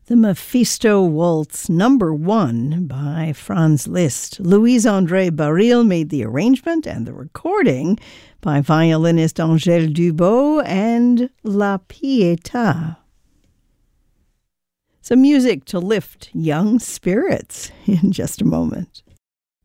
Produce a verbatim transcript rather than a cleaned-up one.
The Mephisto Waltz Number One by Franz Liszt. Louise-André Baril made the arrangement and the recording by violinist Angèle Dubot and La Pietà. Some music to lift young spirits in just a moment.